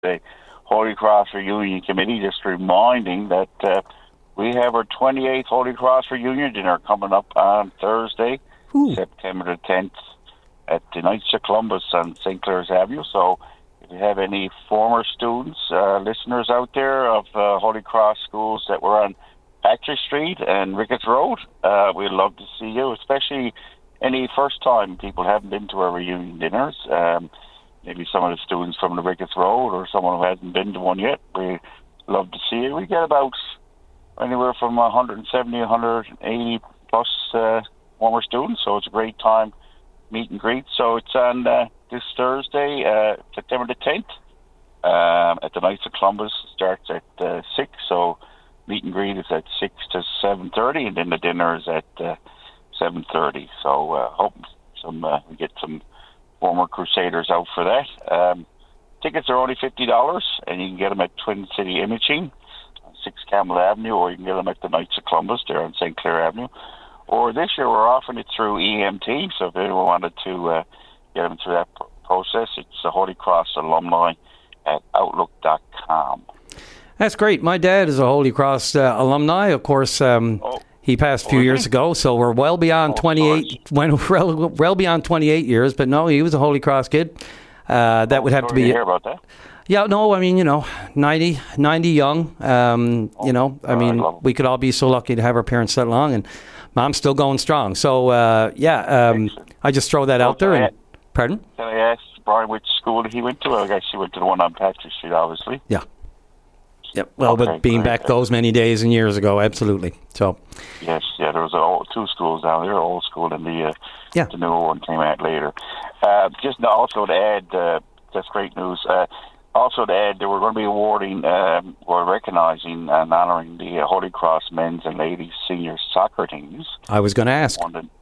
the Holy Cross Reunion Committee, just reminding that we have our 28th Holy Cross Reunion dinner coming up on Thursday, Ooh. September the 10th, at the Knights of Columbus on St. Clair's Avenue. So if you have any former students, listeners out there of Holy Cross schools that were on Patrick Street and Ricketts Road, we'd love to see you, especially any first-time people haven't been to our reunion dinners. Maybe some of the students from the Ricketts Road or someone who hasn't been to one yet. We'd love to see you. We get about anywhere from 170, 180 plus former students, so it's a great time meet and greet. So it's on this Thursday, September the 10th, at the Knights of Columbus. Starts at 6, so meet and greet is at 6 to 7:30, and then the dinner is at 7:30. So hope we get some former Crusaders out for that. Tickets are only $50, and you can get them at Twin City Imaging, 6 Campbell Avenue, or you can get them at the Knights of Columbus there on St. Clair Avenue. Or this year we're offering it through EMT, so if anyone wanted to get them through that process, it's the Holy Cross Alumni at Outlook.com. That's great. My dad is a Holy Cross alumni. Of course, he passed a few years ago, so we're well beyond 28. Well beyond 28 years, but no, he was a Holy Cross kid. That would have to be. Hear about that? Yeah, no, I mean, 90 young. We could all be so lucky to have our parents that long, and Mom's still going strong. So, I just throw that out there. And, pardon? Can I ask Brian which school he went to? I guess he went to the one on Patrick Street, obviously. Yeah. Yep. Well, but being back those many days and years ago, absolutely. So. Yes, there was 2 schools down there, old school, and the newer one came out later. Just also to add, that's great news. Also to add, they were going to be awarding, or recognizing and honoring the Holy Cross men's and ladies senior soccer teams. I was going to ask.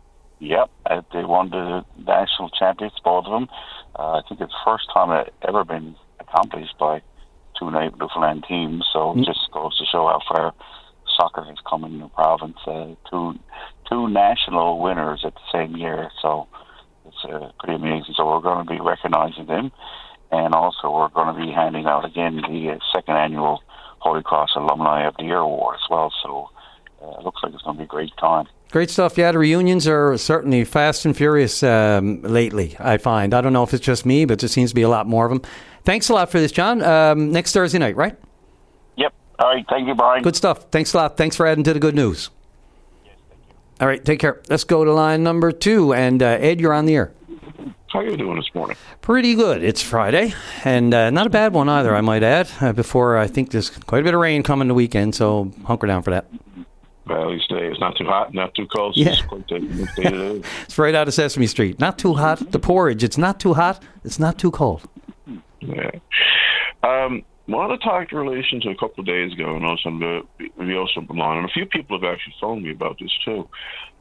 They won the national champions, both of them. I think it's the first time it ever been accomplished by 2 Newfoundland teams, so it just goes to show how far soccer has come in the province. Two national winners at the same year, so it's pretty amazing. So we're going to be recognizing them, and also we're going to be handing out again the 2nd annual Holy Cross Alumni of the Year Award as well. So it looks like it's going to be a great time. Great stuff. Yeah, the reunions are certainly fast and furious lately, I find. I don't know if it's just me, but there seems to be a lot more of them. Thanks a lot for this, John. Next Thursday night, right? Yep. All right. Thank you, Brian. Good stuff. Thanks a lot. Thanks for adding to the good news. Yes, thank you. All right. Take care. Let's go to line number 2. And Ed, you're on the air. How are you doing this morning? Pretty good. It's Friday, and not a bad one either, I might add, before I think there's quite a bit of rain coming the weekend, so hunker down for that. Well, at least it's not too hot, not too cold. Yeah. So it's right out of Sesame Street. Not too hot. The porridge, it's not too hot. It's not too cold. Yeah. Want to talk in relation to a couple of days ago, and also on the also line, and a few people have actually phoned me about this too.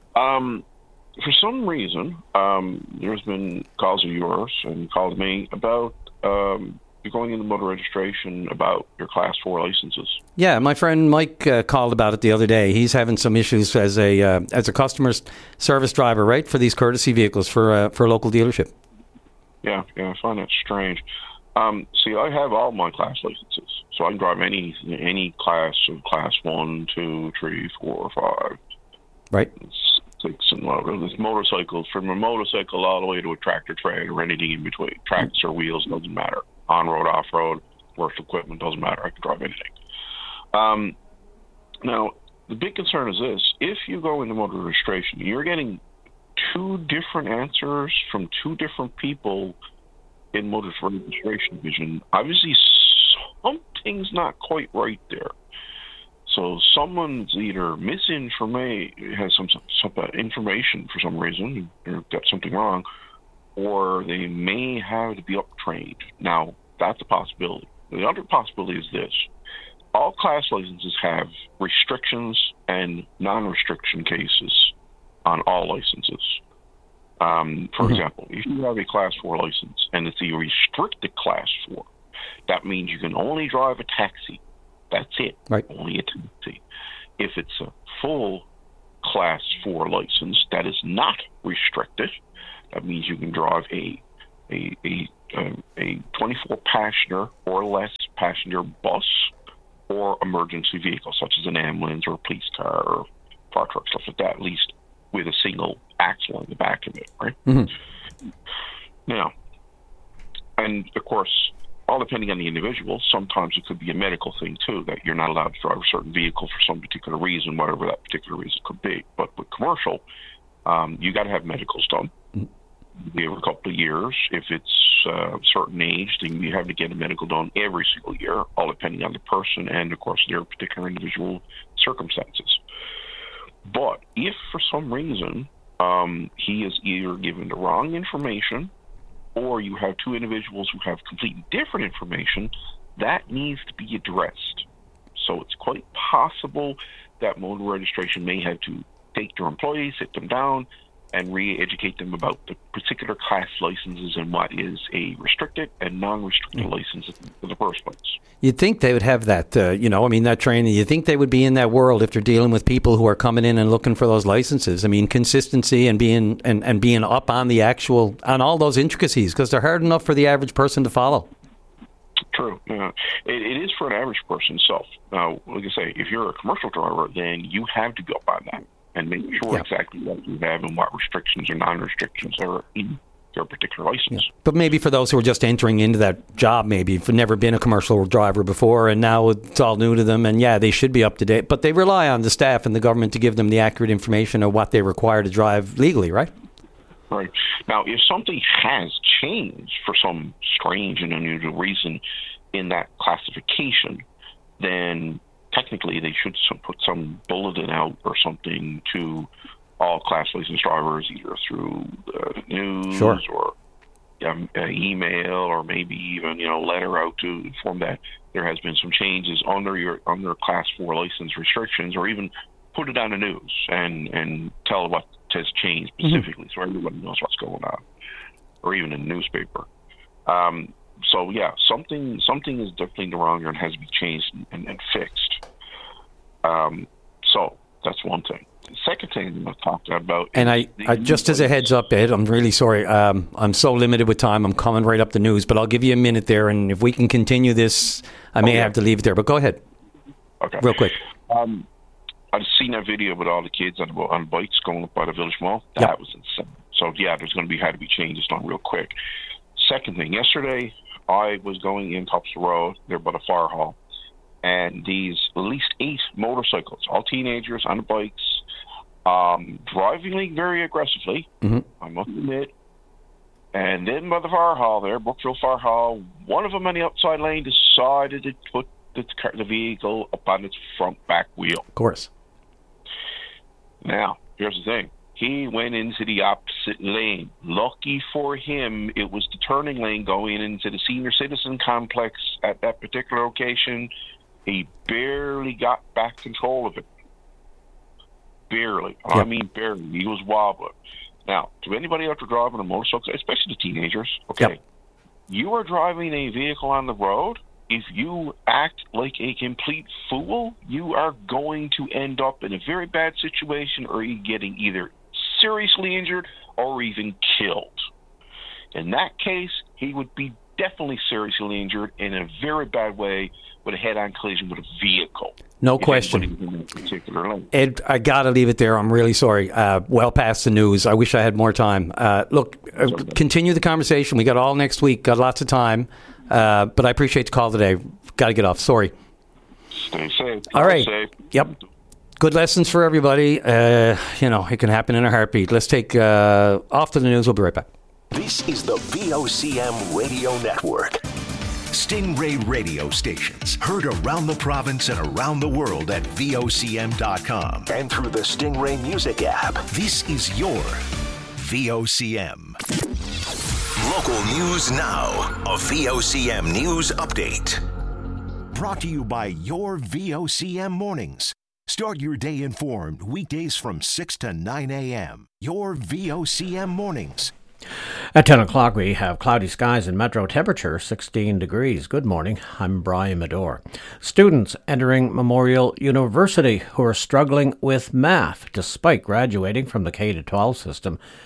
For some reason, there's been calls of yours and calls of me about you're going into motor registration about your Class 4 licenses. Yeah, my friend Mike called about it the other day. He's having some issues as a customer service driver, right, for these courtesy vehicles for a local dealership. Yeah, I find that strange. See, I have all my class licenses, so I can drive any class of Class 1, 2, 3, 4, 5. Right. 6 and lower. There's motorcycles, from a motorcycle all the way to a tractor trailer or anything in between. Tracks or wheels, doesn't matter. On-road, off-road, work equipment, doesn't matter. I can drive anything. Now, the big concern is this. If you go into motor registration, you're getting 2 different answers from 2 different people in motor registration division. Obviously, something's not quite right there. So someone's either misinformation, has some information for some reason, or got something wrong, or they may have to be up-trained. Now, that's a possibility. The other possibility is this. All class licenses have restrictions and non-restriction cases on all licenses. For example, if you have a Class 4 license and it's a restricted Class 4, that means you can only drive a taxi. That's it. Right. Only a taxi. If it's a full Class 4 license that is not restricted, that means you can drive a a 24-passenger or less passenger bus or emergency vehicle, such as an ambulance or a police car or fire truck, stuff like that, at least with a single axle in the back of it, right? Mm-hmm. Now, and of course, all depending on the individual, sometimes it could be a medical thing too, that you're not allowed to drive a certain vehicle for some particular reason, whatever that particular reason could be. But with commercial, you got to have medicals done every couple of years. If it's a certain age, then you have to get a medical done every single year, all depending on the person and, of course, their particular individual circumstances. But if for some reason he is either given the wrong information or you have two individuals who have completely different information, that needs to be addressed. So it's quite possible that motor registration may have to take their employees, sit them down, and re-educate them about the particular class licenses and what is a restricted and non-restricted license in the first place. You'd think they would have that, that training. You'd think they would be in that world if they're dealing with people who are coming in and looking for those licenses. I mean, consistency and being and being up on on all those intricacies, because they're hard enough for the average person to follow. True. Yeah. It is for an average person. So, now, like I say, if you're a commercial driver, then you have to be up on that and make sure exactly what you have and what restrictions or non-restrictions are in your particular license. Yeah. But maybe for those who are just entering into that job, maybe if they've never been a commercial driver before and now it's all new to them, and they should be up to date. But they rely on the staff and the government to give them the accurate information of what they require to drive legally, right? Right. Now, if something has changed for some strange and unusual reason in that classification, then technically they should put some bulletin out or something to all class license drivers, either through the news or email, or maybe even letter out to inform that there has been some changes under class 4 license restrictions, or even put it on the news and tell what has changed specifically, so everybody knows what's going on, or even in the newspaper. So something is definitely wrong and has to be changed and fixed. So that's one thing. The second thing I'm going to talk about, and I just as a heads up, Ed, I'm really sorry. I'm so limited with time. I'm coming right up the news, but I'll give you a minute there, and if we can continue this, I may have to leave it there. But go ahead. Okay. Real quick. I've seen that video with all the kids on bikes going up by the Village Mall. That was insane. So there's going to had to be changes done real quick. Second thing, yesterday I was going in Tops the Road, there by the fire hall, and these at least 8 motorcycles, all teenagers on the bikes, driving very aggressively, I must admit. And then by the fire hall there, Brookfield Fire Hall, one of them in the outside lane decided to put the vehicle up on its front back wheel. Of course. Now, here's the thing. He went into the opposite lane. Lucky for him, it was the turning lane going into the senior citizen complex at that particular location. He barely got back control of it. Barely. Yep. I mean barely. He was wobbling. Now, to anybody out there driving a motorcycle, especially the teenagers, you are driving a vehicle on the road. If you act like a complete fool, you are going to end up in a very bad situation, or you getting either seriously injured or even killed. In that case, he would be definitely seriously injured in a very bad way with a head-on collision with a vehicle. No question. Ed, I got to leave it there. I'm really sorry. Well past the news. I wish I had more time. Continue the conversation. We got all next week. Got lots of time. But I appreciate the call today. Got to get off. Sorry. Stay safe. All right. Safe. Yep. Good lessons for everybody. It can happen in a heartbeat. Let's take off to the news. We'll be right back. This is the VOCM Radio Network. Stingray radio stations heard around the province and around the world at VOCM.com and through the Stingray Music app. This is your VOCM. Local news now. A VOCM news update. Brought to you by your VOCM mornings. Start your day informed weekdays from 6 to 9 a.m. Your VOCM mornings. At 10 o'clock, we have cloudy skies and metro temperature 16 degrees. Good morning. I'm Brian Medor. Students entering Memorial University who are struggling with math despite graduating from the K-12 system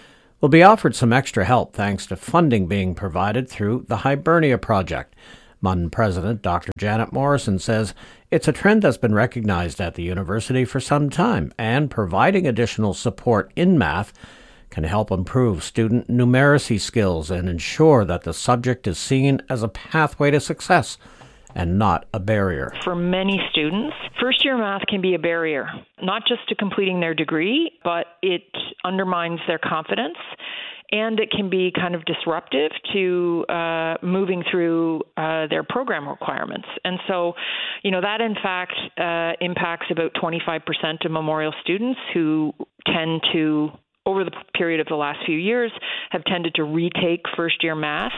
will be offered some extra help thanks to funding being provided through the Hibernia Project. MUN President Dr. Janet Morrison says it's a trend that's been recognized at the university for some time, and providing additional support in math can help improve student numeracy skills and ensure that the subject is seen as a pathway to success and not a barrier. For many students, first-year math can be a barrier, not just to completing their degree, but it undermines their confidence, and it can be kind of disruptive to moving through their program requirements. And so, that in fact impacts about 25% of Memorial students who tend to, over the period of the last few years, have tended to retake first-year math.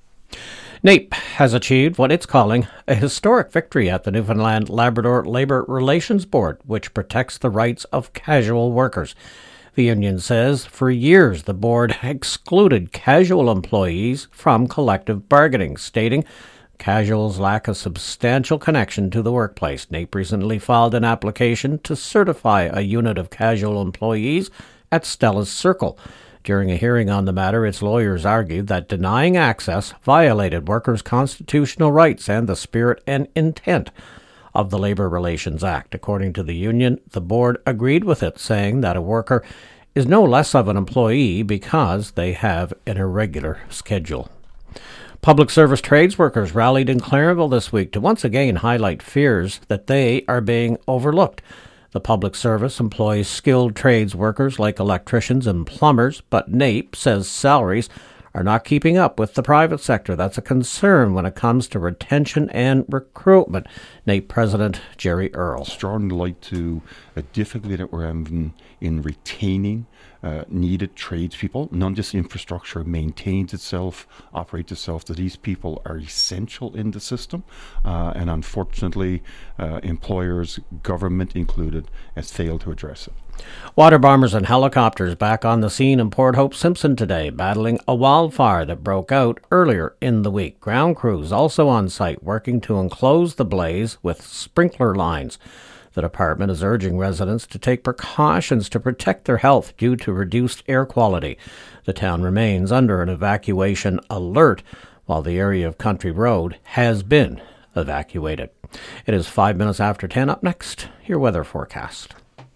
NAPE has achieved what it's calling a historic victory at the Newfoundland Labrador Labour Relations Board, which protects the rights of casual workers. The union says for years the board excluded casual employees from collective bargaining, stating casuals lack a substantial connection to the workplace. NAPE recently filed an application to certify a unit of casual employees at Stella's Circle. During a hearing on the matter, its lawyers argued that denying access violated workers' constitutional rights and the spirit and intent of the Labour Relations Act. According to the union, the board agreed with it, saying that a worker is no less of an employee because they have an irregular schedule. Public service trades workers rallied in Clarenville this week to once again highlight fears that they are being overlooked. The public service employs skilled trades workers like electricians and plumbers, but NAPE says salaries are not keeping up with the private sector. That's a concern when it comes to retention and recruitment. NAPE President Jerry Earle. Strong light to a difficulty that we're having in retaining needed tradespeople. None of this infrastructure maintains itself, operates itself, that these people are essential in the system. And unfortunately, employers, government included, has failed to address it. Water bombers and helicopters back on the scene in Port Hope Simpson today, battling a wildfire that broke out earlier in the week. Ground crews also on site working to enclose the blaze with sprinkler lines. The department is urging residents to take precautions to protect their health due to reduced air quality. The town remains under an evacuation alert, while the area of Country Road has been evacuated. It is 5 minutes after 10. Up next, your weather forecast.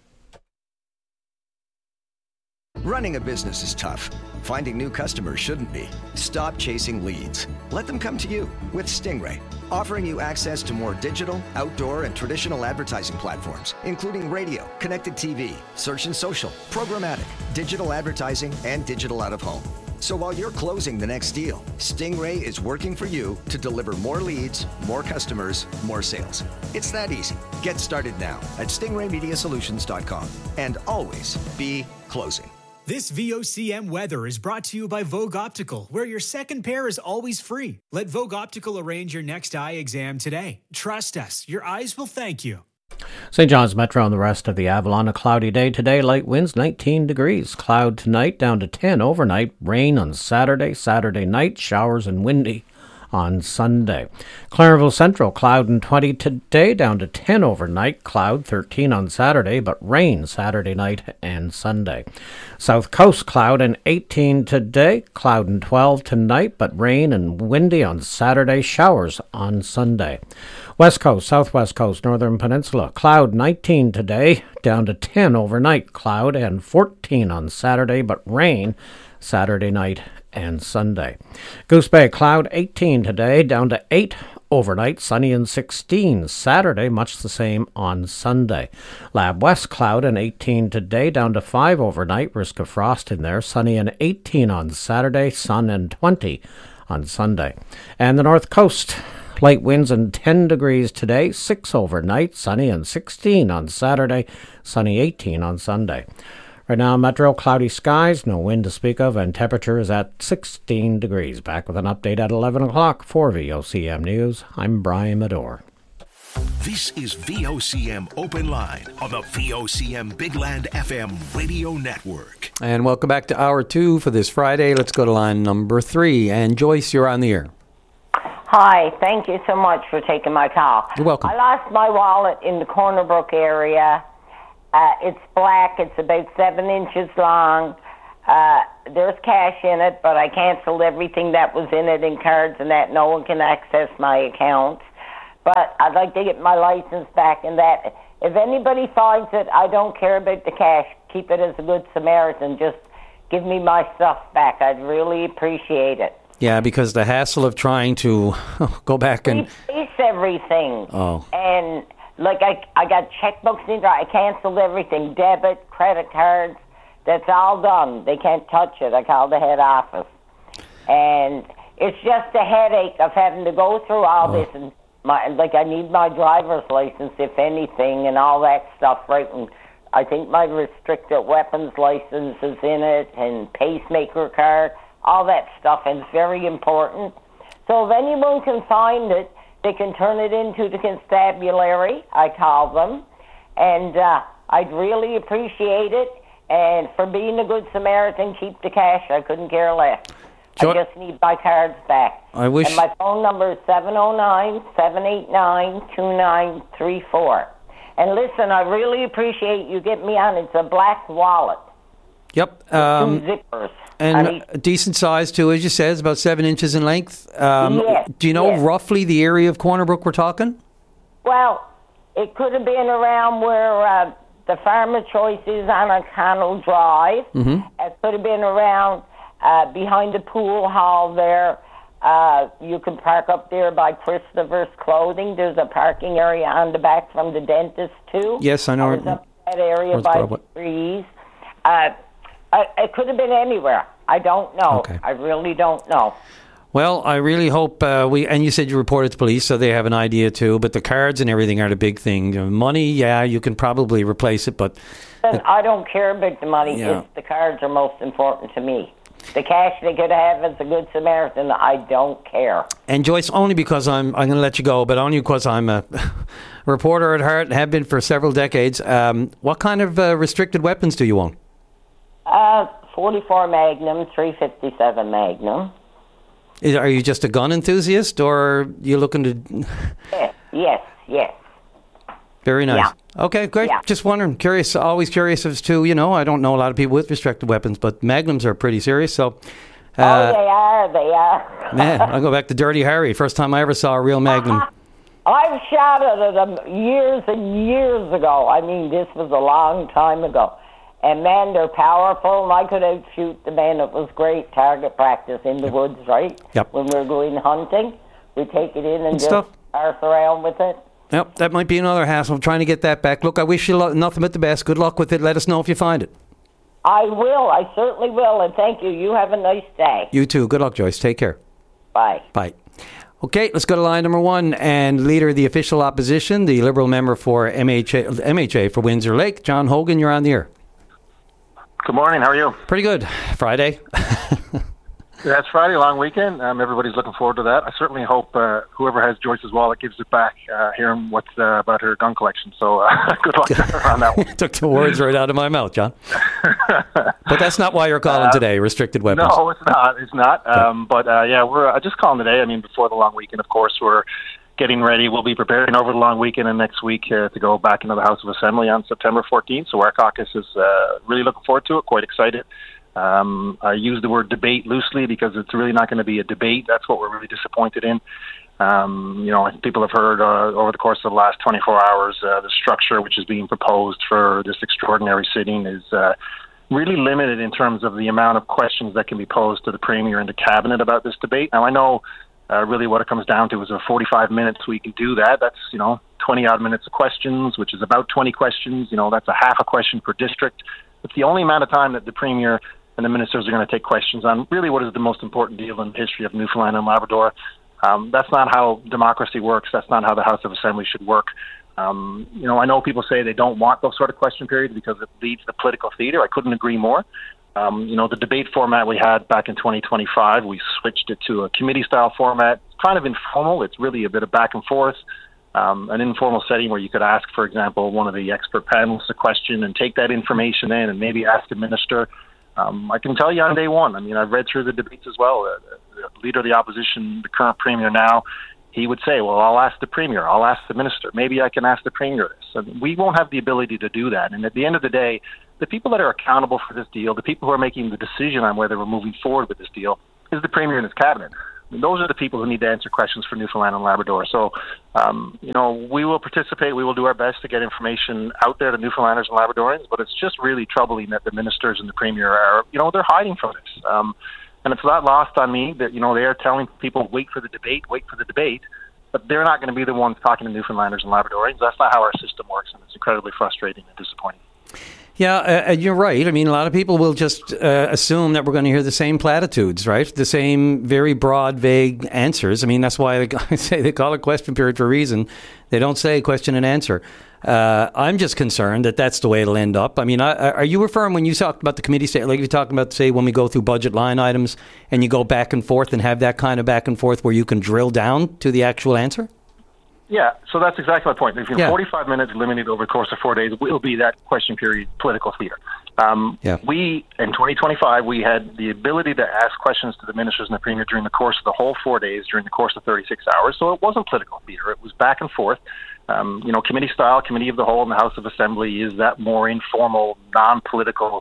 Running a business is tough. Finding new customers shouldn't be. Stop chasing leads. Let them come to you with Stingray, offering you access to more digital, outdoor, and traditional advertising platforms, including radio, connected TV, search and social, programmatic, digital advertising, and digital out-of-home. So while you're closing the next deal, Stingray is working for you to deliver more leads, more customers, more sales. It's that easy. Get started now at stingraymediasolutions.com, and always be closing. This VOCM weather is brought to you by Vogue Optical, where your second pair is always free. Let Vogue Optical arrange your next eye exam today. Trust us, your eyes will thank you. St. John's Metro and the rest of the Avalon, a cloudy day today, light winds 19 degrees. Cloud tonight down to 10 overnight. Rain on Saturday night, showers and windy on Sunday. Clarenville Central, cloud and 20 today, down to 10 overnight. Cloud 13 on Saturday, but rain Saturday night and Sunday. South Coast, cloud and 18 today. Cloud and 12 tonight, but rain and windy on Saturday. Showers on Sunday. West Coast, Southwest Coast, Northern Peninsula, cloud 19 today, down to 10 overnight. Cloud and 14 on Saturday, but rain Saturday night and Sunday. Goose Bay, cloud 18 today, down to 8 overnight, sunny and 16 Saturday, much the same on Sunday. Lab West, cloud and 18 today, down to 5 overnight, risk of frost in there, sunny and 18 on Saturday, sun and 20 on Sunday. And the North Coast, light winds and 10 degrees today, 6 overnight, sunny and 16 on Saturday, sunny 18 on Sunday. Right now, Metro, cloudy skies, no wind to speak of, and temperature is at 16 degrees. Back with an update at 11 o'clock for VOCM News. I'm Brian Medore. This is VOCM Open Line on the VOCM Big Land FM radio network. And welcome back to Hour 2 for this Friday. Let's go to line number 3. And Joyce, you're on the air. Hi, thank you so much for taking my call. You're welcome. I lost my wallet in the Corner Brook area. It's black. It's about 7 inches long. There's cash in it, but I canceled everything that was in it in cards and that. No one can access my account. But I'd like to get my license back and that. If anybody finds it, I don't care about the cash. Keep it as a good Samaritan. Just give me my stuff back. I'd really appreciate it. Yeah, because the hassle of trying to go back and... replace everything. Oh. And, like, I got checkbooks in there. I canceled everything. Debit, credit cards. That's all done. They can't touch it. I called the head office. And it's just a headache of having to go through all this. And, I need my driver's license, if anything, and all that stuff, right? And I think my restricted weapons license is in it, and pacemaker card, all that stuff, and it's very important. So if anyone can find it, they can turn it into the constabulary, I call them, and I'd really appreciate it. And for being a good Samaritan, keep the cash. I couldn't care less. I just need my cards back. I wish. And my phone number is 709-789-2934. And listen, I really appreciate you getting me on. It's a black wallet. Yep. 2 zippers. And a decent size, too, as you said. It's about 7 inches in length. Yes, do you know roughly the area of Corner Brook we're talking? Well, it could have been around where the Farmer Choice is on O'Connell Drive. Mm-hmm. It could have been around behind the pool hall there. You can park up there by Christopher's Clothing. There's a parking area on the back from the dentist, too. Yes, I know. I was up that area by the trees. It could have been anywhere. I don't know. Okay. I really don't know. Well, I really hope and you said you reported to police, so they have an idea too, but the cards and everything are the big thing. Money, yeah, you can probably replace it, but... I don't care about the money. Yeah. It's the cards are most important to me. The cash they could have as a good Samaritan, I don't care. And Joyce, only because I'm going to let you go, but only because I'm a reporter at heart and have been for several decades. What kind of restricted weapons do you own? 44 Magnum, 357 Magnum. Are you just a gun enthusiast, or are you looking to... Yes. Very nice. Yeah. Okay, great. Yeah. Just wondering, always curious as to, I don't know a lot of people with restricted weapons, but Magnums are pretty serious, so... they are. Man, I'll go back to Dirty Harry. First time I ever saw a real Magnum. I've shot at them years and years ago. I mean, this was a long time ago. And, man, they're powerful, and I could outshoot the man. It was great target practice in the woods, right? Yep. When we're going hunting, we take it in and just stuff. arse around with it. Yep, that might be another hassle. I'm trying to get that back. Look, I wish you nothing but the best. Good luck with it. Let us know if you find it. I will. I certainly will, and thank you. You have a nice day. You too. Good luck, Joyce. Take care. Bye. Bye. Okay, let's go to line number 1. And leader of the official opposition, the Liberal member for MHA for Windsor Lake, John Hogan, you're on the air. Good morning. How are you? Pretty good. Friday. Yeah, it's Friday, long weekend. Everybody's looking forward to that. I certainly hope whoever has Joyce's wallet gives it back, hearing what's about her gun collection. So good luck to her on that one. Took the words right out of my mouth, John. But that's not why you're calling today, restricted weapons. No, it's not. It's not. We're just calling today. I mean, before the long weekend, of course, we're getting ready. We'll be preparing over the long weekend and next week to go back into the House of Assembly on September 14th. So our caucus is really looking forward to it, quite excited. I use the word debate loosely because it's really not going to be a debate. That's what we're really disappointed in. People have heard over the course of the last 24 hours, the structure which is being proposed for this extraordinary sitting is really limited in terms of the amount of questions that can be posed to the Premier and the Cabinet about this debate. Now, I know really what it comes down to is 45 minutes we can do that. That's, 20-odd minutes of questions, which is about 20 questions. That's a half a question per district. It's the only amount of time that the Premier and the ministers are going to take questions on really what is the most important deal in the history of Newfoundland and Labrador. That's not how democracy works. That's not how the House of Assembly should work. I know people say they don't want those sort of question periods because it leads to political theater. I couldn't agree more. The debate format we had back in 2025, we switched it to a committee-style format. It's kind of informal. It's really a bit of back and forth, an informal setting where you could ask, for example, one of the expert panelists a question and take that information in and maybe ask the minister. I can tell you on day one, I've read through the debates as well. The leader of the opposition, the current Premier now, he would say, well, I'll ask the Premier, I'll ask the Minister, maybe I can ask the Premier this. And we won't have the ability to do that. And at the end of the day, the people that are accountable for this deal, the people who are making the decision on whether we're moving forward with this deal, is the Premier and his cabinet. And those are the people who need to answer questions for Newfoundland and Labrador. So, we will participate. We will do our best to get information out there to Newfoundlanders and Labradorians, but it's just really troubling that the ministers and the Premier are, they're hiding from this. And it's not lost on me that, they are telling people, wait for the debate, but they're not going to be the ones talking to Newfoundlanders and Labradorians. That's not how our system works, and it's incredibly frustrating and disappointing. Yeah, you're right. I mean, a lot of people will just assume that we're going to hear the same platitudes, right? The same very broad, vague answers. I mean, that's why I say they call it question period for a reason. They don't say question and answer. I'm just concerned that that's the way it'll end up. I mean, are you referring, when you talked about the committee, like you're talking about, say, when we go through budget line items and you go back and forth and have that kind of back and forth where you can drill down to the actual answer? Yeah, so that's exactly my point. If you're 45 minutes limited over the course of 4 days, will be that question period political theater. We, in 2025, we had the ability to ask questions to the ministers and the Premier during the course of the whole 4 days, during the course of 36 hours. So it wasn't political theater. It was back and forth. Committee style, committee of the whole in the House of Assembly is that more informal, non-political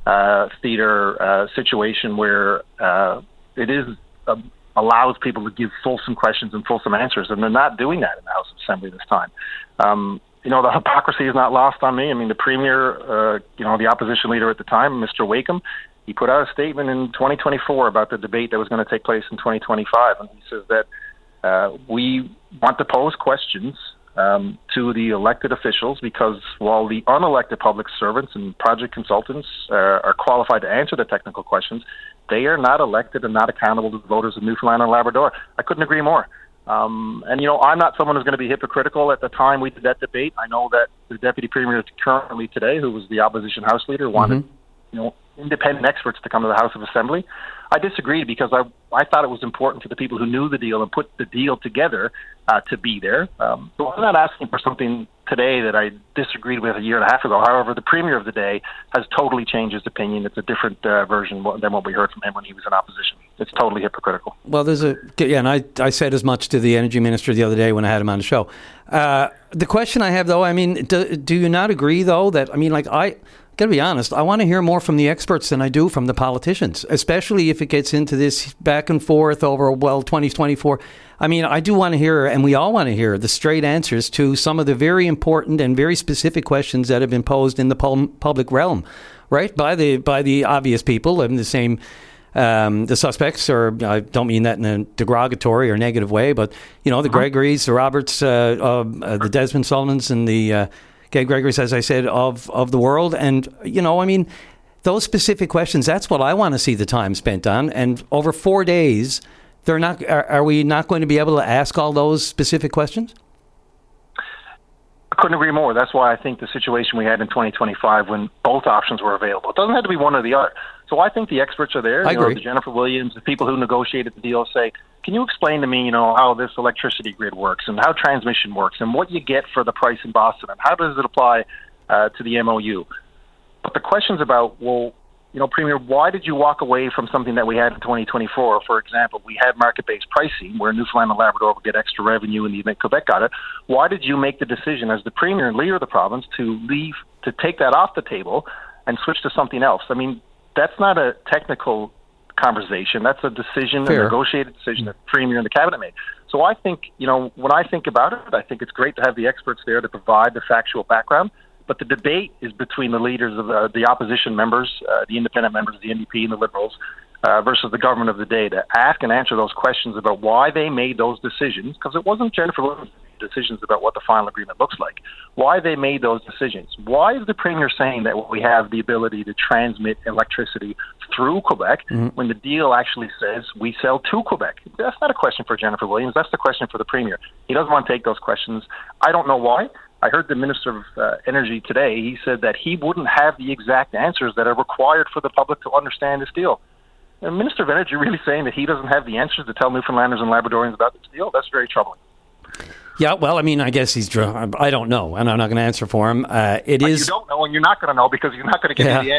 theater situation where it is allows people to give fulsome questions and fulsome answers, and they're not doing that in the House of Assembly this time. The hypocrisy is not lost on me. I mean, the Premier, the opposition leader at the time, Mr. Wakeham, he put out a statement in 2024 about the debate that was going to take place in 2025, and he says that we want to pose questions to the elected officials because while the unelected public servants and project consultants are qualified to answer the technical questions, they are not elected and not accountable to the voters of Newfoundland and Labrador. I couldn't agree more. I'm not someone who's going to be hypocritical. At the time we did that debate, I know that the Deputy Premier currently today, who was the opposition House Leader, wanted independent experts to come to the House of Assembly. I disagreed because I thought it was important for the people who knew the deal and put the deal together to be there. So I'm not asking for something today that I disagreed with a year and a half ago. However, the Premier of the day has totally changed his opinion. It's a different version than what we heard from him when he was in opposition. It's totally hypocritical. Well, and I said as much to the Energy Minister the other day when I had him on the show. The question I have, though, I mean, do you not agree, though, that, I mean, like, I got to be honest, I want to hear more from the experts than I do from the politicians, especially if it gets into this back and forth over, 2024. I mean, I do want to hear, and we all want to hear, the straight answers to some of the very important and very specific questions that have been posed in the public realm, right? By the obvious people and the same, the suspects, or I don't mean that in a derogatory or negative way, but, the Gregories, the Roberts, the Desmond Sullivans, and the Gay Gregory's, as I said, of the world. And, I mean, those specific questions, that's what I want to see the time spent on. And over 4 days, are we not going to be able to ask all those specific questions? I couldn't agree more. That's why I think the situation we had in 2025 when both options were available, it doesn't have to be one or the other. So I think the experts are there. I agree. The Jennifer Williams, the people who negotiated the deal say, can you explain to me, how this electricity grid works and how transmission works and what you get for the price in Boston and how does it apply to the MOU? But the questions about, Premier, why did you walk away from something that we had in 2024? For example, we had market-based pricing where Newfoundland and Labrador would get extra revenue in the event Quebec got it. Why did you make the decision as the Premier and leader of the province to take that off the table and switch to something else? I mean, that's not a technical conversation. That's a decision, a negotiated decision that the Premier and the Cabinet made. So I think, when I think about it, I think it's great to have the experts there to provide the factual background. But the debate is between the leaders of the opposition members, the independent members of the NDP and the Liberals, versus the government of the day to ask and answer those questions about why they made those decisions, because it wasn't Jennifer Williams' decisions about what the final agreement looks like, why they made those decisions. Why is the Premier saying that we have the ability to transmit electricity through Quebec when the deal actually says we sell to Quebec? That's not a question for Jennifer Williams. That's the question for the Premier. He doesn't want to take those questions. I don't know why. I heard the Minister of Energy today. He said that he wouldn't have the exact answers that are required for the public to understand this deal. The Minister of Energy really saying that he doesn't have the answers to tell Newfoundlanders and Labradorians about this deal? That's very troubling. Yeah, well, I mean, I guess I don't know, and I'm not going to answer for him. You don't know, and you're not going to know because you're not going to get any answers.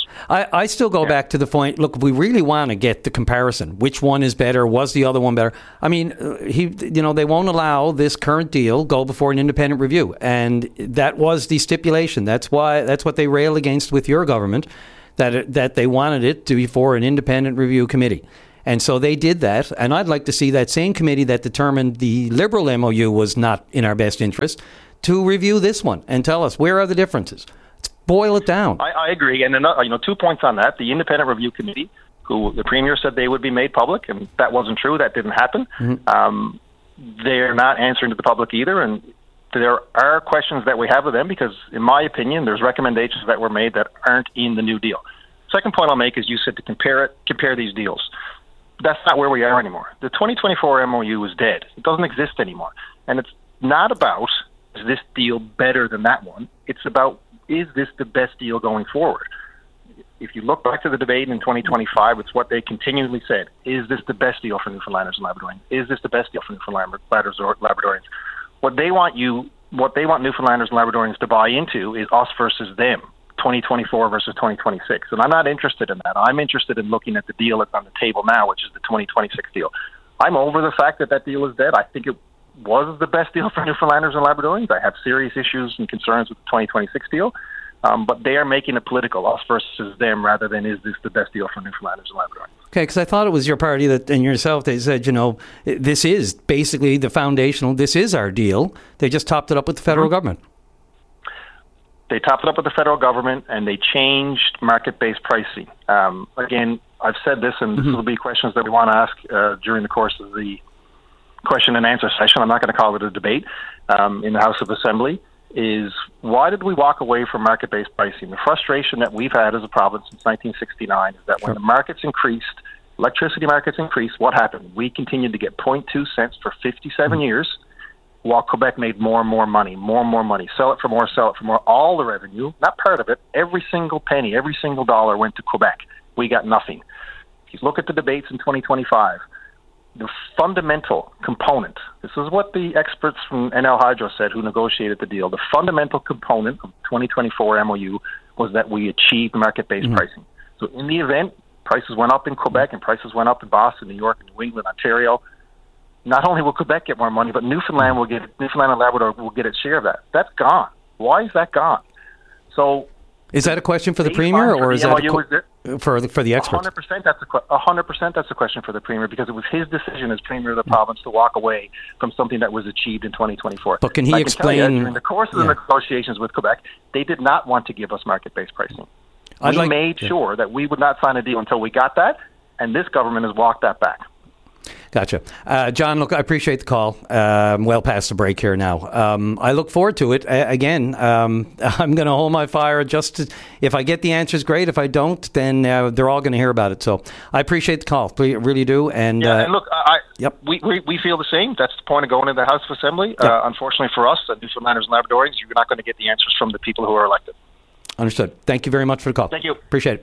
I still go back to the point, look, if we really want to get the comparison, which one is better, was the other one better? I mean, they won't allow this current deal go before an independent review. And that was the stipulation. That's what they railed against with your government, that they wanted it to be for an independent review committee. And so they did that. And I'd like to see that same committee that determined the Liberal MOU was not in our best interest to review this one and tell us where are the differences. Boil it down. I agree. And 2 points on that. The Independent Review Committee, who the Premier said they would be made public, and that wasn't true. That didn't happen. Mm-hmm. They're not answering to the public either. And there are questions that we have with them because, in my opinion, there's recommendations that were made that aren't in the new deal. Second point I'll make is you said to compare these deals. That's not where we are anymore. The 2024 MOU is dead. It doesn't exist anymore. And it's not about, is this deal better than that one? It's about, is this the best deal going forward? If you look back to the debate in 2025, it's what they continually said. Is this the best deal for Newfoundlanders and Labradorians? Is this the best deal for Newfoundlanders and Labradorians? What they want Newfoundlanders and Labradorians to buy into is us versus them, 2024 versus 2026. And I'm not interested in that. I'm interested in looking at the deal that's on the table now, which is the 2026 deal. I'm over the fact that deal is dead. I think it was the best deal for Newfoundlanders and Labradorians. I have serious issues and concerns with the 2026 deal, but they are making it political, us versus them, rather than is this the best deal for Newfoundlanders and Labradorians. Okay, because I thought it was your party and yourself that said, this is basically the foundational, this is our deal. They just topped it up with the federal government. They topped it up with the federal government, and they changed market-based pricing. Again, I've said this, and this will be questions that we want to ask during the course of the question and answer session. I'm not going to call it a debate in the House of Assembly, is why did we walk away from market-based pricing? The frustration that we've had as a province since 1969 is that when the markets increased, electricity markets increased, what happened? We continued to get 0.2 cents for 57 years, while Quebec made more and more money. Sell it for more. All the revenue, not part of it, every single penny, every single dollar went to Quebec. We got nothing. If you look at the debates in 2025, the fundamental component, this is what the experts from NL Hydro said who negotiated the deal, the fundamental component of 2024 MOU was that we achieved market-based pricing. So in the event, prices went up in Quebec and prices went up in Boston, New York, New England, Ontario, not only will Quebec get more money, but Newfoundland and Labrador will get its share of that. That's gone. Why is that gone? So, is that a question for the Premier, or is that for the experts? 100%. 100%. That's a question for the Premier, because it was his decision as Premier of the province to walk away from something that was achieved in 2024. But can he explain? During the course of the negotiations with Quebec, they did not want to give us market-based pricing. We made sure that we would not sign a deal until we got that, and this government has walked that back. Gotcha. John, look, I appreciate the call. Well past the break here now. I look forward to it. Again, I'm going to hold my fire if I get the answers, great. If I don't, then they're all going to hear about it. So I appreciate the call. I really do. And, and look, we feel the same. That's the point of going into the House of Assembly. Yep. Unfortunately for us, Newfoundlanders and Labradorians, you're not going to get the answers from the people who are elected. Understood. Thank you very much for the call. Thank you. Appreciate it.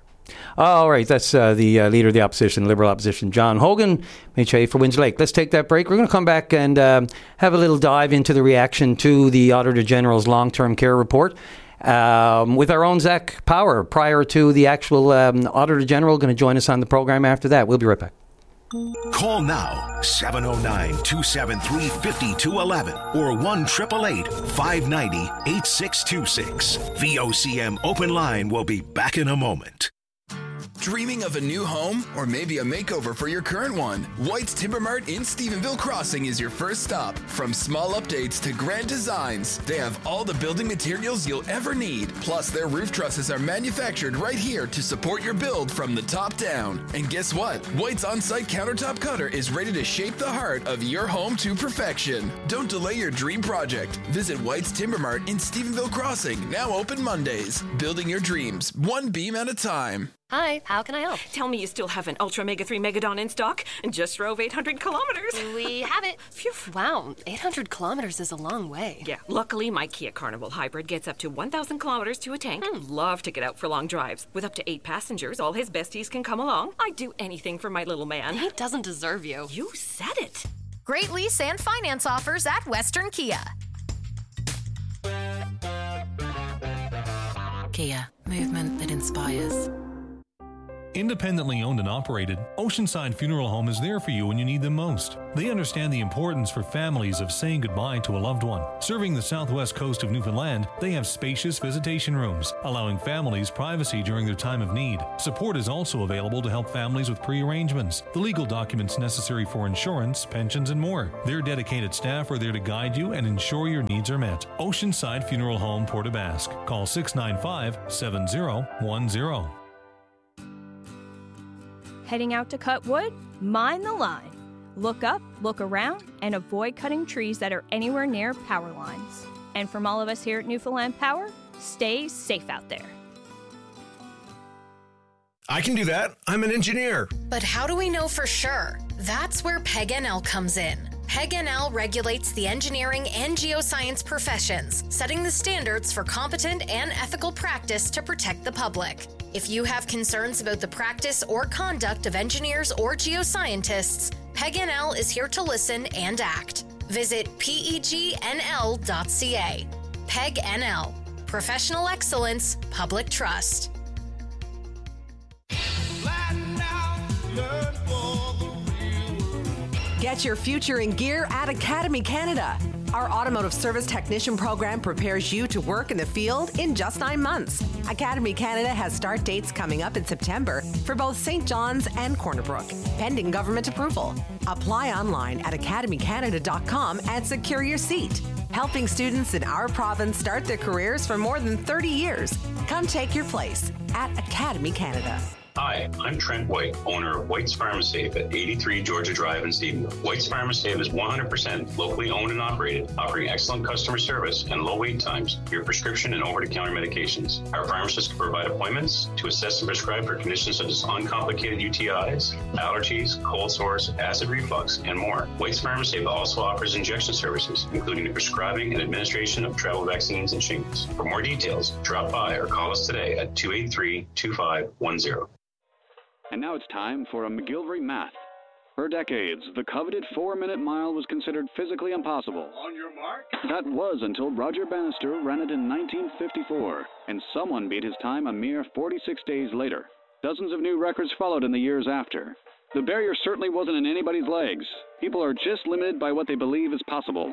All right, that's the leader of the opposition, Liberal opposition, John Hogan, MHA for Windsor Lake. Let's take that break. We're going to come back and have a little dive into the reaction to the Auditor General's long-term care report with our own Zach Power prior to the actual Auditor General going to join us on the program after that. We'll be right back. Call now, 709-273-5211 or 1-888-590-8626. VOCM Open Line will be back in a moment. Dreaming of a new home or maybe a makeover for your current one? White's Timber Mart in Stephenville Crossing is your first stop. From small updates to grand designs, they have all the building materials you'll ever need. Plus, their roof trusses are manufactured right here to support your build from the top down. And guess what? White's on-site countertop cutter is ready to shape the heart of your home to perfection. Don't delay your dream project. Visit White's Timber Mart in Stephenville Crossing, now open Mondays. Building your dreams, one beam at a time. Hi, how can I help? Tell me you still have an Ultra Mega 3 Megadon in stock and just drove 800 kilometers. We have it. Phew. Wow, 800 kilometers is a long way. Yeah, luckily my Kia Carnival Hybrid gets up to 1,000 kilometers to a tank. Love to get out for long drives. With up to 8 passengers, all his besties can come along. I'd do anything for my little man. He doesn't deserve you. You said it. Great lease and finance offers at Western Kia. Kia, movement that inspires. Independently owned and operated, Oceanside Funeral Home is there for you when you need them most. They understand the importance for families of saying goodbye to a loved one. Serving the southwest coast of Newfoundland, they have spacious visitation rooms, allowing families privacy during their time of need. Support is also available to help families with pre-arrangements, the legal documents necessary for insurance, pensions, and more. Their dedicated staff are there to guide you and ensure your needs are met. Oceanside Funeral Home, Port aux Basques. Call 695-7010. Heading out to cut wood? Mind the line. Look up, look around, and avoid cutting trees that are anywhere near power lines. And from all of us here at Newfoundland Power, stay safe out there. I can do that. I'm an engineer. But how do we know for sure? That's where PEG-NL comes in. PEG-NL regulates the engineering and geoscience professions, setting the standards for competent and ethical practice to protect the public. If you have concerns about the practice or conduct of engineers or geoscientists, PEG-NL is here to listen and act. Visit pegnl.ca. PEG-NL. Professional excellence, public trust. Get your future in gear at Academy Canada. Our automotive service technician program prepares you to work in the field in just 9 months. Academy Canada has start dates coming up in September for both St. John's and Corner Brook, pending government approval. Apply online at academycanada.com and secure your seat. Helping students in our province start their careers for more than 30 years. Come take your place at Academy Canada. Hi, I'm Trent White, owner of White's Pharmasafe at 83 Georgia Drive in Stephenville. White's Pharmasafe is 100% locally owned and operated, offering excellent customer service and low wait times for your prescription and over-the-counter medications. Our pharmacists can provide appointments to assess and prescribe for conditions such as uncomplicated UTIs, allergies, cold sores, acid reflux, and more. White's Pharmasafe also offers injection services, including the prescribing and administration of travel vaccines and shingles. For more details, drop by or call us today at 283-2510. And now it's time for a McGillivray Math. For decades, the coveted 4-minute mile was considered physically impossible. On your mark. That was until Roger Bannister ran it in 1954, and someone beat his time a mere 46 days later. Dozens of new records followed in the years after. The barrier certainly wasn't in anybody's legs. People are just limited by what they believe is possible.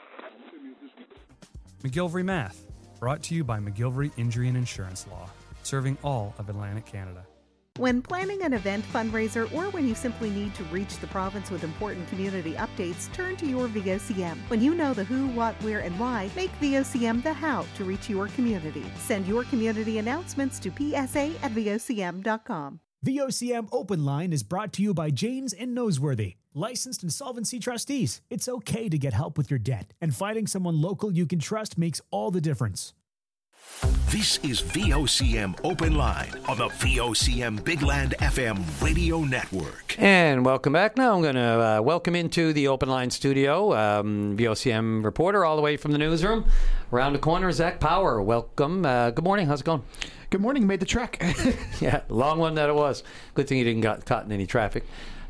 McGillivray Math, brought to you by McGillivray Injury and Insurance Law, serving all of Atlantic Canada. When planning an event, fundraiser, or when you simply need to reach the province with important community updates, turn to your VOCM. When you know the who, what, where, and why, make VOCM the how to reach your community. Send your community announcements to psa@vocm.com. VOCM Open Line is brought to you by Janes and Noseworthy, licensed insolvency trustees. It's okay to get help with your debt, and finding someone local you can trust makes all the difference. This is VOCM Open Line on the VOCM Big Land FM radio network. And welcome back. Now I'm going to welcome into the Open Line studio VOCM reporter all the way from the newsroom. Around the corner, Zach Power. Welcome. Good morning. How's it going? Good morning. Made the trek. Yeah, long one that it was. Good thing you didn't get caught in any traffic.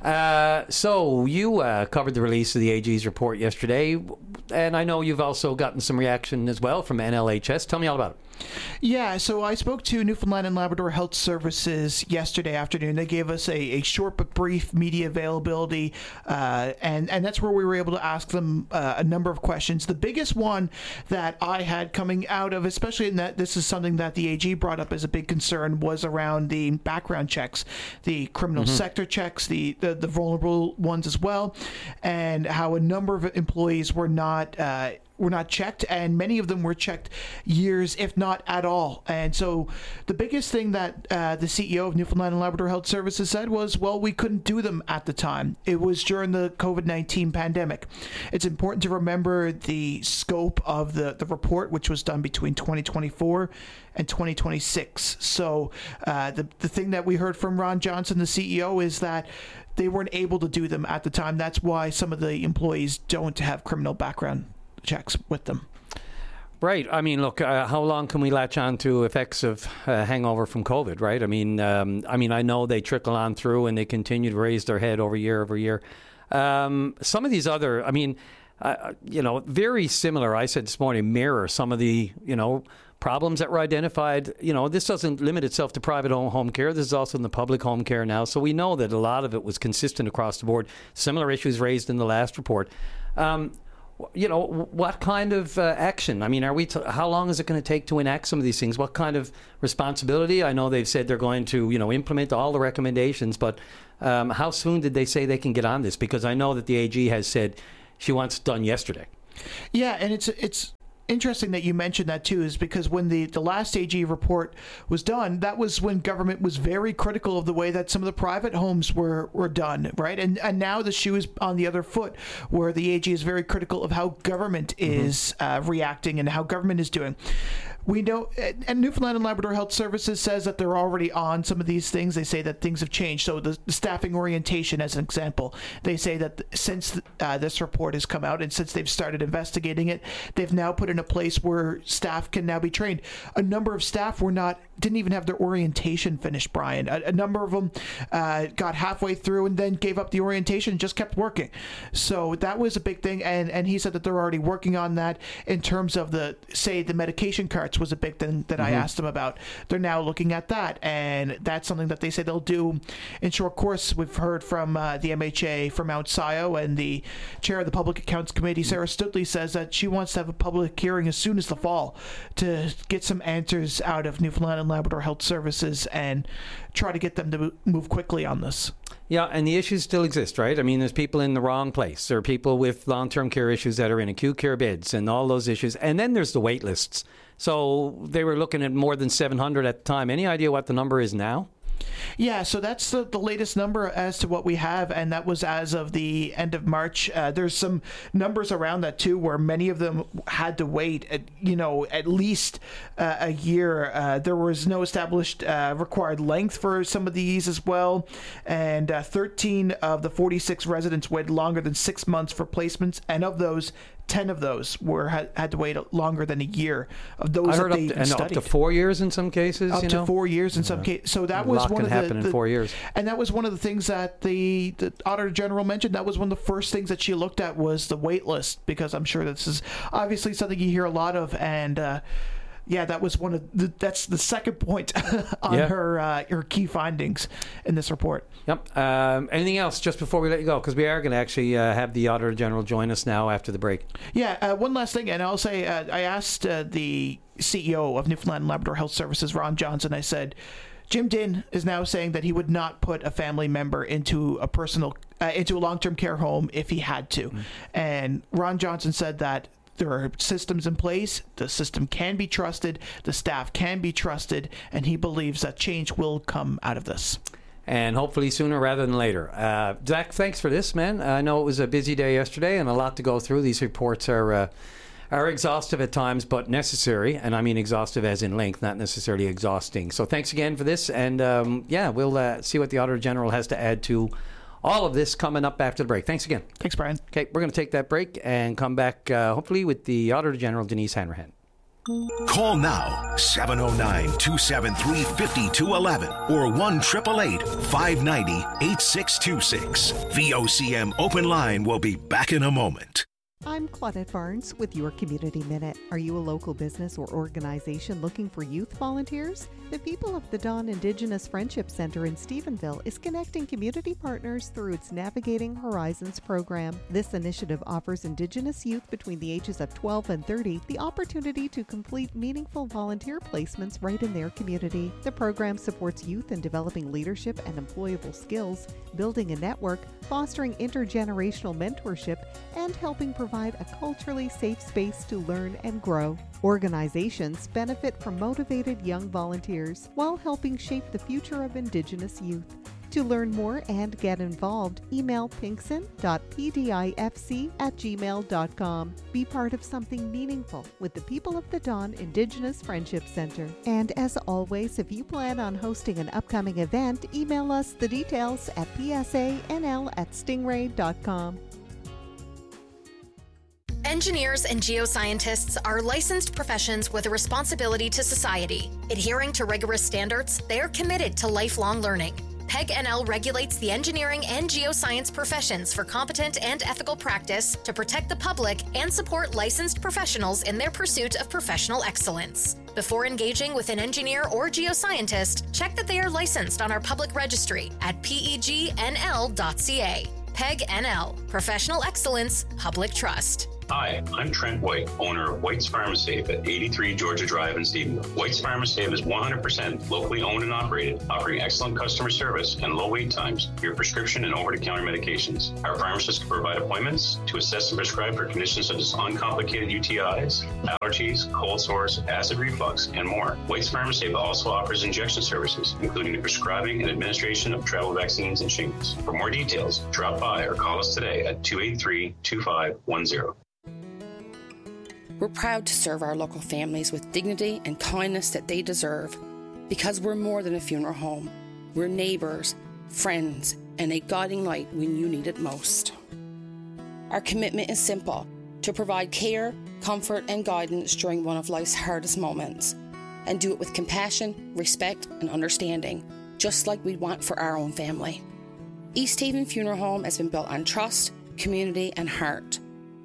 So you covered the release of the AG's report yesterday, and I know you've also gotten some reaction as well from NLHS. Tell me all about it. Yeah, so I spoke to Newfoundland and Labrador Health Services yesterday afternoon. They gave us a short but brief media availability, and that's where we were able to ask them a number of questions. The biggest one that I had coming out of, especially in that this is something that the AG brought up as a big concern, was around the background checks, the criminal sector checks, the vulnerable ones as well, and how a number of employees were not checked, and many of them were checked years, if not at all. And so the biggest thing that the CEO of Newfoundland and Labrador Health Services said was, well, we couldn't do them at the time. It was during the COVID-19 pandemic. It's important to remember the scope of the report, which was done between 2024 and 2026. So the thing that we heard from Ron Johnson, the CEO, is that they weren't able to do them at the time. That's why some of the employees don't have criminal background checks with them. Right. I mean, look, how long can we latch on to effects of hangover from COVID, right? I mean, I know they trickle on through and they continue to raise their head over year. Some of these other, very similar, I said this morning, mirror some of the, problems that were identified. This doesn't limit itself to private home care. This is also in the public home care now. So we know that a lot of it was consistent across the board. Similar issues raised in the last report. What kind of action? I mean, how long is it going to take to enact some of these things? What kind of responsibility? I know they've said they're going to, implement all the recommendations, but how soon did they say they can get on this? Because I know that the AG has said she wants it done yesterday. Yeah, and it's interesting that you mentioned that too, is because when the last AG report was done, that was when government was very critical of the way that some of the private homes were done, right? And now the shoe is on the other foot, where the AG is very critical of how government is reacting and how government is doing. We know, and Newfoundland and Labrador Health Services says that they're already on some of these things. They say that things have changed. So the staffing orientation, as an example, they say that since this report has come out and since they've started investigating it, they've now put in a place where staff can now be trained. A number of staff didn't even have their orientation finished, Brian. A number of them got halfway through and then gave up the orientation and just kept working. So that was a big thing. And he said that they're already working on that in terms of the medication carts was a big thing that I asked them about. They're now looking at that, and that's something that they say they'll do in short course. We've heard from the MHA from Mount Scio, and the chair of the Public Accounts Committee, Sarah Studley, says that she wants to have a public hearing as soon as the fall to get some answers out of Newfoundland and Labrador Health Services and try to get them to move quickly on this. Yeah, and the issues still exist, right? I mean, there's people in the wrong place. There are people with long-term care issues that are in acute care beds and all those issues. And then there's the wait lists. So they were looking at more than 700 at the time. Any idea what the number is now? Yeah, so that's the latest number as to what we have, and that was as of the end of March. There's some numbers around that too, where many of them had to wait at least a year. There was no established required length for some of these as well, and 13 of the 46 residents waited longer than 6 months for placements, and of those, 10 of those had to wait longer than a year. Of those, I heard up to 4 years in some cases. Up to 4 years in some cases. So that was one of happen in 4 years. And that was one of the things that the Auditor General mentioned. That was one of the first things that she looked at was the wait list, because I'm sure this is obviously something you hear a lot of, and yeah, that was that's the second point on her key findings in this report. Yep. Anything else just before we let you go? Because we are going to actually have the Auditor General join us now after the break. Yeah, one last thing, and I'll say I asked the CEO of Newfoundland and Labrador Health Services, Ron Johnson, I said, Jim Dinn is now saying that he would not put a family member into a long-term care home if he had to. And Ron Johnson said that there are systems in place, the system can be trusted, the staff can be trusted, and he believes that change will come out of this. And hopefully sooner rather than later. Zach, thanks for this, man. I know it was a busy day yesterday and a lot to go through. These reports are exhaustive at times, but necessary. And I mean exhaustive as in length, not necessarily exhausting. So thanks again for this. And we'll see what the Auditor General has to add to all of this coming up after the break. Thanks again. Thanks, Brian. Okay, we're going to take that break and come back hopefully with the Auditor General, Denise Hanrahan. Call now, 709-273-5211 or 1-888-590-8626. VOCM Open Line will be back in a moment. I'm Claudette Barnes with your Community Minute. Are you a local business or organization looking for youth volunteers? The People of the Dawn Indigenous Friendship Center in Stephenville is connecting community partners through its Navigating Horizons program. This initiative offers Indigenous youth between the ages of 12 and 30 the opportunity to complete meaningful volunteer placements right in their community. The program supports youth in developing leadership and employable skills, building a network, fostering intergenerational mentorship, and helping provide a culturally safe space to learn and grow. Organizations benefit from motivated young volunteers while helping shape the future of Indigenous youth. To learn more and get involved, email pinkson.pdifc@gmail.com. Be part of something meaningful with the People of the Dawn Indigenous Friendship Center. And as always, if you plan on hosting an upcoming event, email us the details at psanl@stingray.com. Engineers and geoscientists are licensed professions with a responsibility to society. Adhering to rigorous standards, they are committed to lifelong learning. PEG NL regulates the engineering and geoscience professions for competent and ethical practice to protect the public and support licensed professionals in their pursuit of professional excellence. Before engaging with an engineer or geoscientist, check that they are licensed on our public registry at pegnl.ca. PEG-NL, Professional Excellence, Public Trust. Hi, I'm Trent White, owner of White's Pharmasafe at 83 Georgia Drive in Stephenville. White's Pharmasafe is 100% locally owned and operated, offering excellent customer service and low wait times for your prescription and over-the-counter medications. Our pharmacists can provide appointments to assess and prescribe for conditions such as uncomplicated UTIs, allergies, cold sores, acid reflux, and more. White's Pharmasafe also offers injection services, including the prescribing and administration of travel vaccines and shingles. For more details, drop by or call us today at 283-2510. We're proud to serve our local families with dignity and kindness that they deserve, because we're more than a funeral home. We're neighbours, friends, and a guiding light when you need it most. Our commitment is simple: to provide care, comfort, and guidance during one of life's hardest moments, and do it with compassion, respect, and understanding, just like we'd want for our own family. East Haven Funeral Home has been built on trust, community, and heart.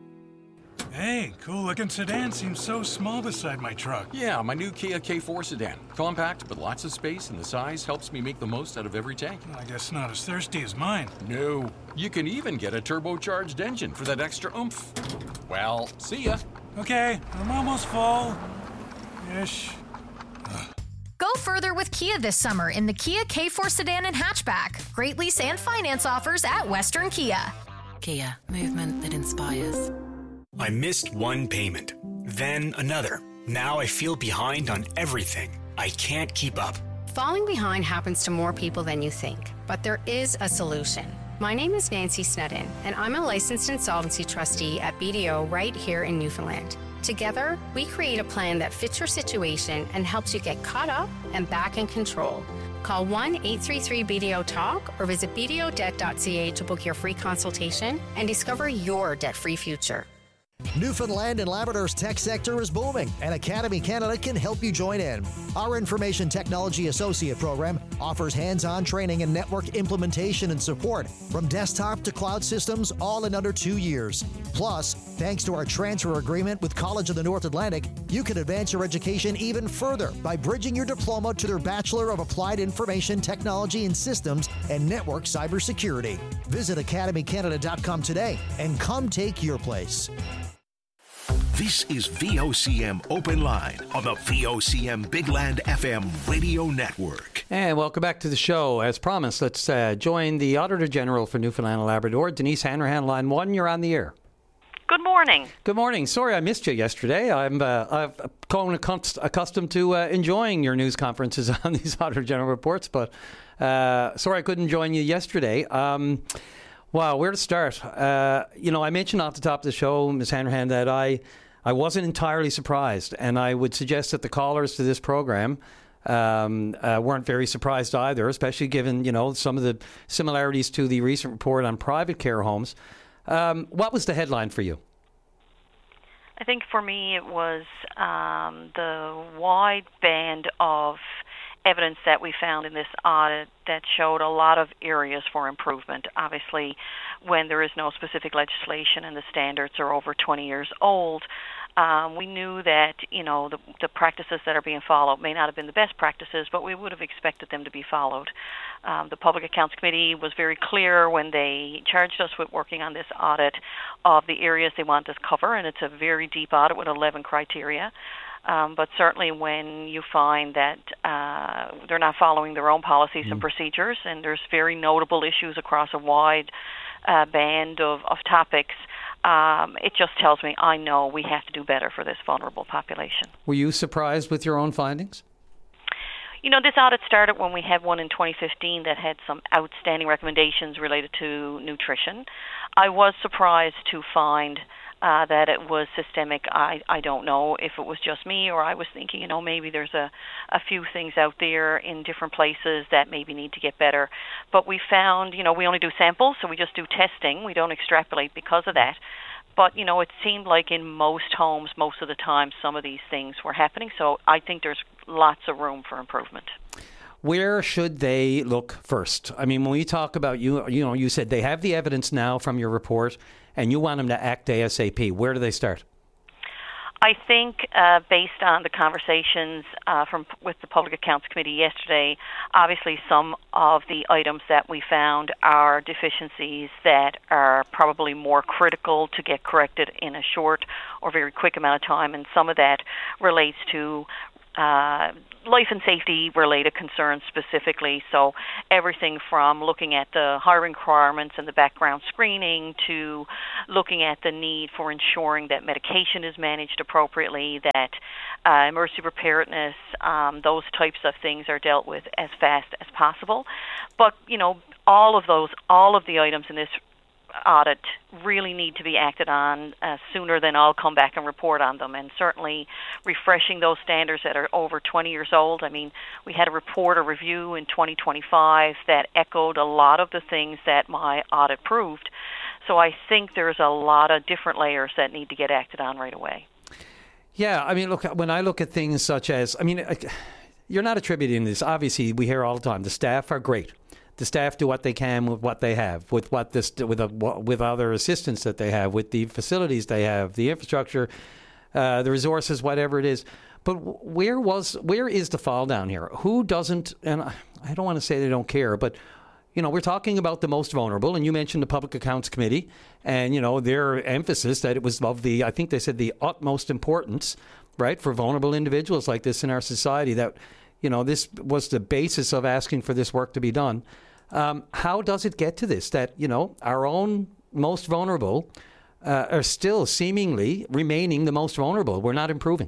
Hey, cool-looking sedan seems so small beside my truck. Yeah, my new Kia K4 sedan. Compact, but lots of space, and the size helps me make the most out of every tank. I guess not as thirsty as mine. No. You can even get a turbocharged engine for that extra oomph. Well, see ya. Okay, I'm almost full. Ish. Go further with Kia this summer in the Kia K4 sedan and hatchback. Great lease and finance offers at Western Kia. Kia, movement that inspires. I missed one payment, then another. Now I feel behind on everything. I can't keep up. Falling behind happens to more people than you think, but there is a solution. My name is Nancy Snedden, and I'm a licensed insolvency trustee at BDO right here in Newfoundland. Together, we create a plan that fits your situation and helps you get caught up and back in control. Call 1-833-BDO-TALK or visit bdodebt.ca to book your free consultation and discover your debt-free future. Newfoundland and Labrador's tech sector is booming, and Academy Canada can help you join in. Our Information Technology Associate program offers hands-on training and network implementation and support from desktop to cloud systems, all in under 2 years. Plus, thanks to our transfer agreement with College of the North Atlantic, you can advance your education even further by bridging your diploma to their Bachelor of Applied Information Technology and Systems and Network Cybersecurity. Visit academycanada.com today and come take your place. This is VOCM Open Line on the VOCM Big Land FM radio network. And welcome back to the show. As promised, let's join the Auditor General for Newfoundland and Labrador, Denise Hanrahan, line 1. You're on the air. Good morning. Good morning. Sorry I missed you yesterday. I've grown accustomed to enjoying your news conferences on these Auditor General reports, but sorry I couldn't join you yesterday. Wow, where to start? I mentioned off the top of the show, Ms. Hanrahan, that I wasn't entirely surprised, and I would suggest that the callers to this program weren't very surprised either, especially given, some of the similarities to the recent report on private care homes. What was the headline for you? I think for me it was the wide band of evidence that we found in this audit that showed a lot of areas for improvement. Obviously, when there is no specific legislation and the standards are over 20 years old, we knew that, the practices that are being followed may not have been the best practices, but we would have expected them to be followed. The Public Accounts Committee was very clear when they charged us with working on this audit of the areas they want us to cover, and it's a very deep audit with 11 criteria. But certainly when you find that they're not following their own policies and procedures, and there's very notable issues across a wide band of topics, it just tells me I know we have to do better for this vulnerable population. Were you surprised with your own findings? This audit started when we had one in 2015 that had some outstanding recommendations related to nutrition. I was surprised to find that it was systemic. I don't know if it was just me or I was thinking, maybe there's a few things out there in different places that maybe need to get better. But we found, we only do samples, so we just do testing. We don't extrapolate because of that. But, it seemed like in most homes, most of the time, some of these things were happening. So I think there's lots of room for improvement. Where should they look first? I mean, when we talk about, you said they have the evidence now from your report, and you want them to act ASAP. Where do they start? I think based on the conversations with the Public Accounts Committee yesterday, obviously some of the items that we found are deficiencies that are probably more critical to get corrected in a short or very quick amount of time, and some of that relates to life and safety related concerns specifically. So everything from looking at the hiring requirements and the background screening to looking at the need for ensuring that medication is managed appropriately, that emergency preparedness, those types of things are dealt with as fast as possible. But, all of the items in this audit really need to be acted on sooner than I'll come back and report on them, and certainly refreshing those standards that are over 20 years old. I mean, we had a review in 2025 that echoed a lot of the things that my audit proved. So I think there's a lot of different layers that need to get acted on right away. Yeah, I mean, look, when I look at things such as, you're not attributing this. Obviously, we hear all the time, the staff are great. The staff do what they can with what they have, with other assistance that they have, with the facilities they have, the infrastructure, the resources, whatever it is. But where is the fall down here? Who doesn't? And I don't want to say they don't care, but we're talking about the most vulnerable. And you mentioned the Public Accounts Committee, and their emphasis that it was of I think they said the utmost importance, right, for vulnerable individuals like this in our society. That this was the basis of asking for this work to be done. How does it get to this, that, our own most vulnerable are still seemingly remaining the most vulnerable? We're not improving.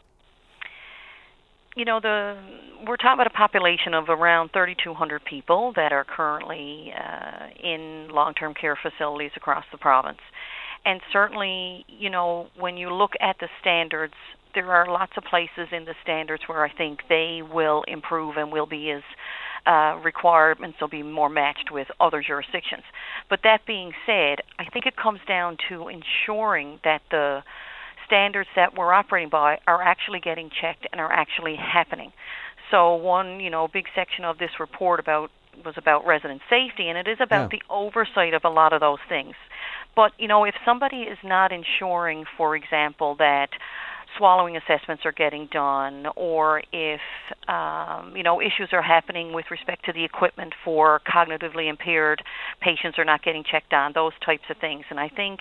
We're talking about a population of around 3,200 people that are currently in long-term care facilities across the province. And certainly, when you look at the standards, there are lots of places in the standards where I think they will improve and will be as requirements will be more matched with other jurisdictions. But that being said, I think it comes down to ensuring that the standards that we're operating by are actually getting checked and are actually happening. So one, big section of this report was about resident safety, and it is about the oversight of a lot of those things. But, if somebody is not ensuring, for example, that swallowing assessments are getting done, or if, issues are happening with respect to the equipment for cognitively impaired patients are not getting checked on, those types of things. And I think,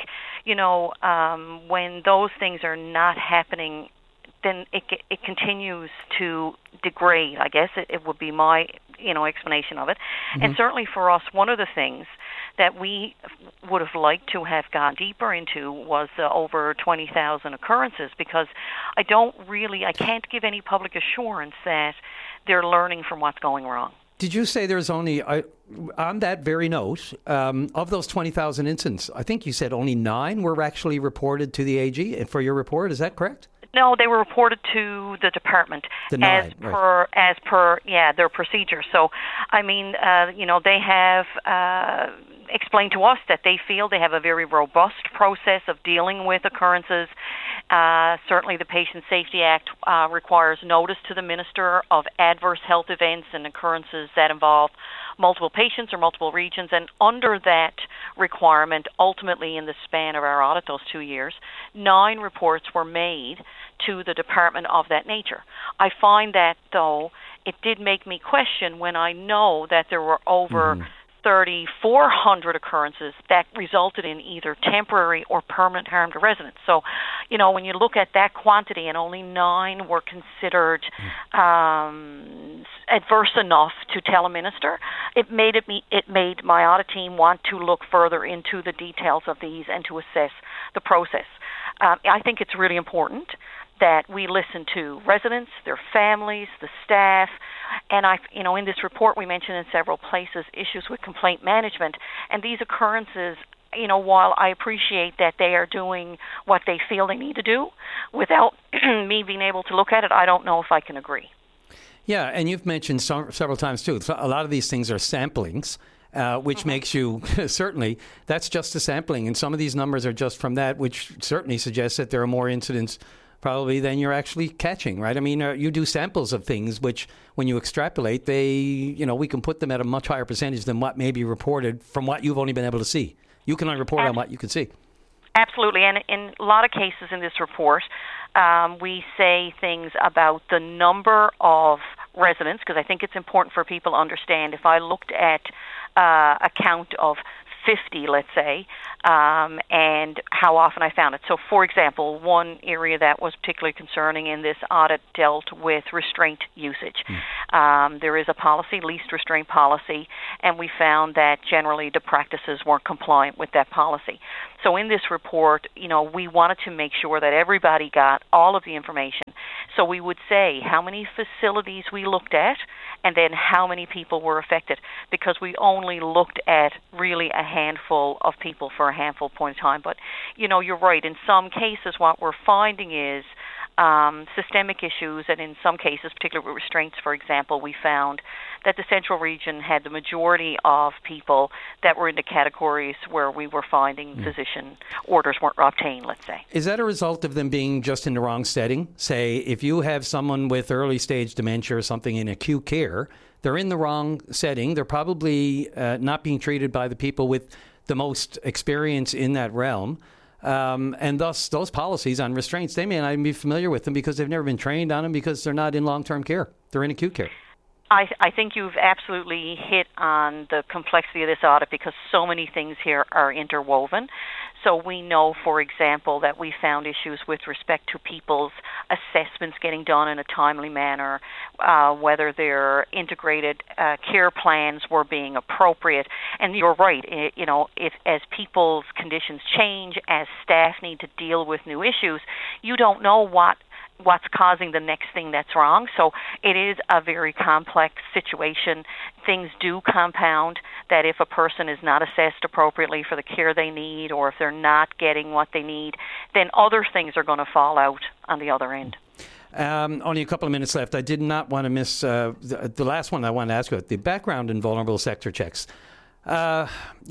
when those things are not happening, then it continues to degrade, I guess. It would be my, explanation of it. Mm-hmm. And certainly for us, one of the things that we would have liked to have gone deeper into was over 20,000 occurrences, because I can't give any public assurance that they're learning from what's going wrong. Did you say there's only, on that very note, of those 20,000 incidents, I think you said only 9 were actually reported to the AG for your report, is that correct? No, they were reported to the department as per their procedure. So, they have explained to us that they feel they have a very robust process of dealing with occurrences. Certainly, the Patient Safety Act requires notice to the Minister of adverse health events and occurrences that involve multiple patients or multiple regions, and under that requirement, ultimately in the span of our audit, those 2 years, 9 reports were made to the department of that nature. I find that, though, it did make me question when I know that there were over 3,400 occurrences that resulted in either temporary or permanent harm to residents. So, when you look at that quantity and only 9 were considered adverse enough to tell a minister, it made my audit team want to look further into the details of these and to assess the process. I think it's really important that we listen to residents, their families, the staff, and in this report we mentioned in several places issues with complaint management, and these occurrences, while I appreciate that they are doing what they feel they need to do, without me being able to look at it, I don't know if I can agree. Yeah, and you've mentioned several times too, a lot of these things are samplings. Which makes you, certainly, that's just a sampling. And some of these numbers are just from that, which certainly suggests that there are more incidents probably than you're actually catching, right? I mean, you do samples of things, which when you extrapolate, we can put them at a much higher percentage than what may be reported from what you've only been able to see. You can only report on what you can see. Absolutely. And in a lot of cases in this report, we say things about the number of residents, because I think it's important for people to understand. If I looked at a count of 50, let's say, and how often I found it. So, for example, one area that was particularly concerning in this audit dealt with restraint usage. There is a policy, least restraint policy, and we found that generally the practices weren't compliant with that policy. So in this report, we wanted to make sure that everybody got all of the information. So we would say how many facilities we looked at and then how many people were affected, because we only looked at really a handful of people for a handful point of time. But, you're right. In some cases, what we're finding is systemic issues, and in some cases, particularly with restraints, for example, we found that the Central Region had the majority of people that were in the categories where we were finding physician orders weren't obtained, let's say. Is that a result of them being just in the wrong setting? Say, if you have someone with early stage dementia or something in acute care, they're in the wrong setting. They're probably not being treated by the people with the most experience in that realm. And thus, those policies on restraints, they may not even be familiar with them because they've never been trained on them because they're not in long-term care. They're in acute care. I think you've absolutely hit on the complexity of this audit because so many things here are interwoven. So we know, for example, that we found issues with respect to people's assessments getting done in a timely manner, whether their integrated care plans were being appropriate. And you're right, if as people's conditions change, as staff need to deal with new issues, you don't know what's causing the next thing that's wrong. So it is a very complex situation. Things do compound, that if a person is not assessed appropriately for the care they need, or if they're not getting what they need, then other things are going to fall out on the other end. Only a couple of minutes left. I did not want to miss the last one I wanted to ask about, the background and vulnerable sector checks. There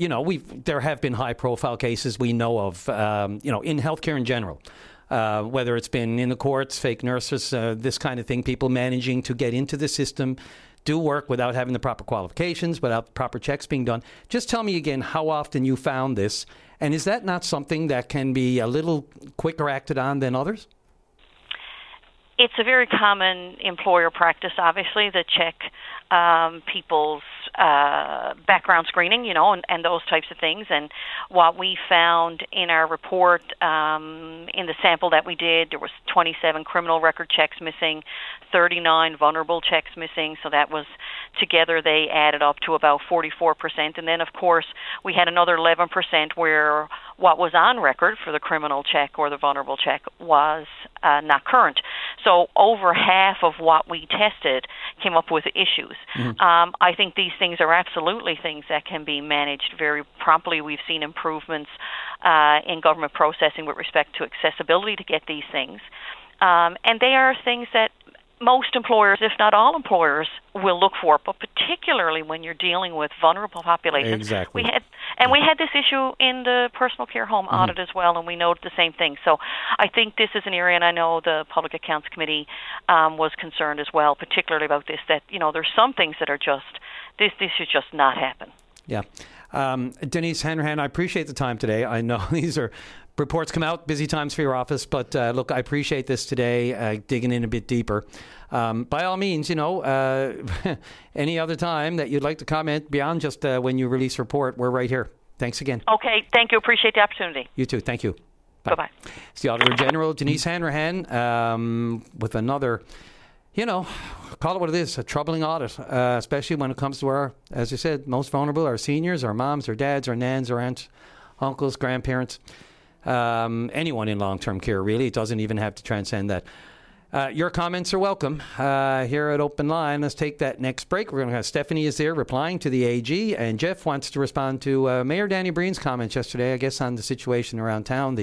have been high-profile cases we know of, in healthcare in general. Whether it's been in the courts, fake nurses, this kind of thing, people managing to get into the system, do work without having the proper qualifications, without proper checks being done. Just tell me again how often you found this, and is that not something that can be a little quicker acted on than others? It's a very common employer practice, obviously, to check people's background screening, and those types of things. And what we found in our report, in the sample that we did, there was 27 criminal record checks missing, 39 vulnerable checks missing. So that was, together, they added up to about 44%. And then, of course, we had another 11% where what was on record for the criminal check or the vulnerable check was not current. So over half of what we tested came up with issues. I think these things are absolutely things that can be managed very promptly. We've seen improvements in government processing with respect to accessibility to get these things. And they are things that most employers, if not all employers, will look for, but particularly when you're dealing with vulnerable populations. Exactly. We had this issue in the personal care home audit as well, and we noted the same thing. So I think this is an area, and I know the Public Accounts Committee was concerned as well, particularly about this, that, there's some things that are just, this should just not happen. Yeah. Denise Hanrahan, I appreciate the time today. I know these are reports come out, busy times for your office, but look, I appreciate this today, digging in a bit deeper. By all means, any other time that you'd like to comment beyond just when you release a report, we're right here. Thanks again. Okay, thank you. Appreciate the opportunity. You too. Thank you. Bye-bye. It's the Auditor General, Denise Hanrahan, with another, call it what it is, a troubling audit, especially when it comes to our, as you said, most vulnerable, our seniors, our moms, our dads, our nans, our aunts, uncles, grandparents. Anyone in long-term care, really. It doesn't even have to transcend that. Your comments are welcome here at Open Line. Let's take that next break. We're going to have Stephanie is there replying to the AG, and Jeff wants to respond to Mayor Danny Breen's comments yesterday, I guess, on the situation around town,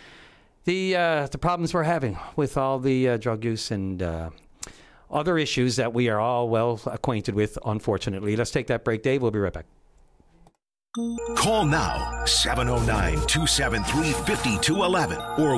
the problems we're having with all the drug use and other issues that we are all well acquainted with, unfortunately. Let's take that break, Dave. We'll be right back. Call now, 709-273-5211 or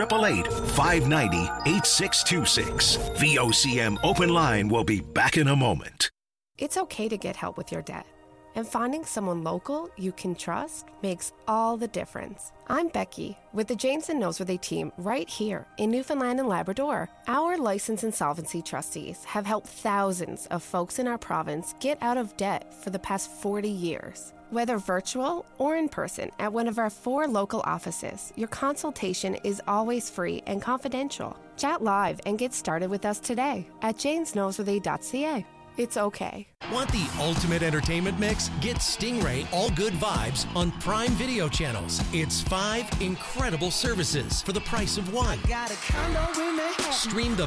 1-888-590-8626. VOCM Open Line will be back in a moment. It's okay to get help with your debt. And finding someone local you can trust makes all the difference. I'm Becky with the Janes & Noseworthy team right here in Newfoundland and Labrador. Our licensed insolvency trustees have helped thousands of folks in our province get out of debt for the past 40 years. Whether virtual or in person at one of our 4 local offices, your consultation is always free and confidential. Chat live and get started with us today at janesnoseworthy.ca. It's okay. Want the ultimate entertainment mix? Get Stingray All Good Vibes on Prime Video channels. It's 5 incredible services for the price of one. Stream the